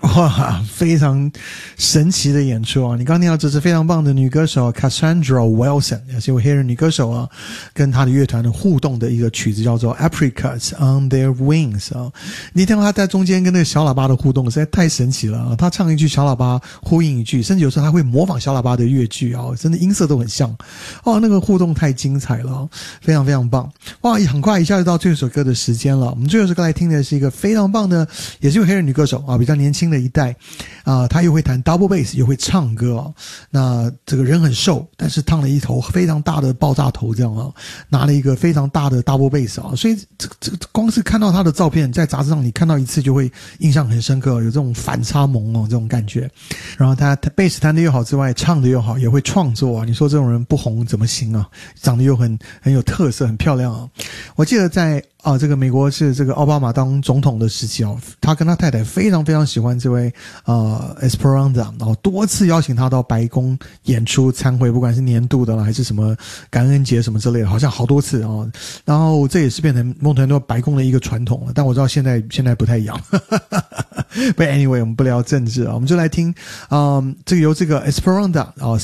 哇，非常神奇的演出啊！你刚听到这是非常棒的女歌手 Cassandra Wilson， 也是一位黑人女歌手啊，跟她的乐团的互动的一个曲子叫做 Apricots on Their Wings 啊。你听到她在中间跟那个小喇叭的互动实在太神奇了啊！她唱一句小喇叭呼应一句，甚至有时候她会模仿小喇叭的乐句啊，真的音色都很像哦，那个互动太精彩了，非常非常棒！哇，很快一下就到这首歌的时间了。我们最后一首歌来听的是一个非常棒的，也是一位黑人女歌手啊，比较年轻的一代她又会弹 double bass 又会唱歌哦。那这个人很瘦，但是烫了一头非常大的爆炸头这样啊，拿了一个非常大的 double bass 啊，所以这光是看到她的照片在杂志上你看到一次就会印象很深刻，有这种反差萌哦，这种感觉。然后她贝斯弹得又好之外，唱得又好，也会创作啊，你说这种人不红怎么行啊？长得又很有特色，很漂亮啊。我记得在这个美国是这个奥巴马当总统的时期哦，他跟他太太非常非常喜欢这位Esperanza， 然后多次邀请他到白宫演出参会，不管是年度的啦还是什么感恩节什么之类的，好像好多次哦。然后这也是变成某种程度白宫的一个传统了，但我知道现在不太一样。But anyway， 我们不聊政治啊，我们就来听这个由这个 Esperanza